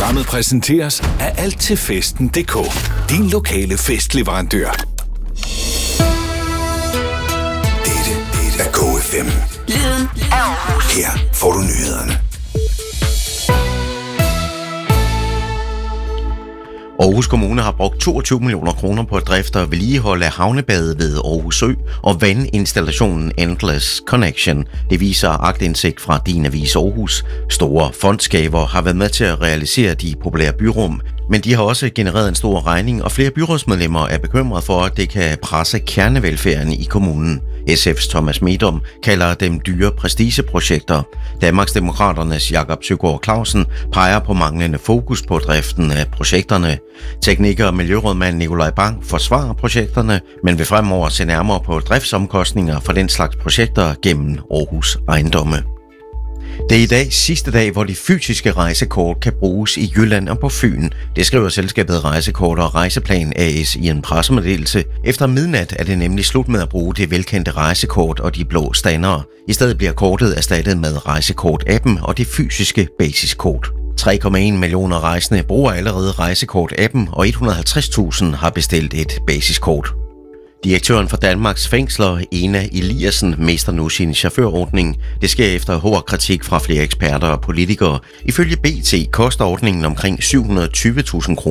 Programmet præsenteres af alttilfesten.dk. Din lokale festleverandør. Dette er KFM. Lyden af Aarhus. Her får du nyhederne. Aarhus Kommune har brugt 22 millioner kroner på at drifte og vedligeholde havnebadet ved Aarhus Sø og vandinstallationen Endless Connection. Det viser aktindsigt fra Din Avis Aarhus. Store fondsgaver har været med til at realisere de populære byrum, men de har også genereret en stor regning, og flere byrådsmedlemmer er bekymret for, at det kan presse kernevelfærden i kommunen. SF's Thomas Medom kalder dem dyre prestigeprojekter. Danmarksdemokraternes Jakob Søgaard Clausen peger på manglende fokus på driften af projekterne. Teknik- og miljørådmand Nikolaj Bang forsvarer projekterne, men vil fremover se nærmere på driftsomkostninger for den slags projekter gennem Aarhus Ejendomme. Det er i dag sidste dag, hvor de fysiske rejsekort kan bruges i Jylland og på Fyn. Det skriver selskabet Rejsekort og Rejseplan AS i en pressemeddelelse. Efter midnat er det nemlig slut med at bruge det velkendte rejsekort og de blå standere. I stedet bliver kortet erstattet med Rejsekort-appen og det fysiske basiskort. 3,1 millioner rejsende bruger allerede Rejsekort-appen, og 150.000 har bestilt et basiskort. Direktøren for Danmarks Fængsler, Ena Eliassen, mister nu sin chaufførordning. Det sker efter hård kritik fra flere eksperter og politikere. Ifølge BT koster ordningen omkring 720.000 kroner.